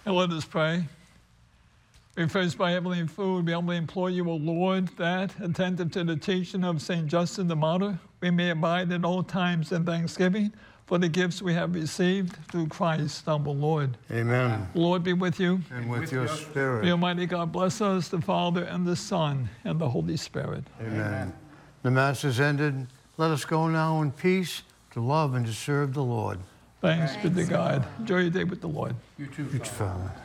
And let us pray. Refreshed by heavenly food, we humbly implore you, O Lord, that, attentive to the teaching of St. Justin the Martyr, we may abide at all times in thanksgiving for the gifts we have received through Christ our Lord. Amen. The Lord be with you. And with your spirit. May Almighty God bless us, the Father, and the Son, and the Holy Spirit. Amen. The Mass is ended. Let us go now in peace to love and to serve the Lord. Thanks be to God. Enjoy your day with the Lord. You too, Each Father. Father.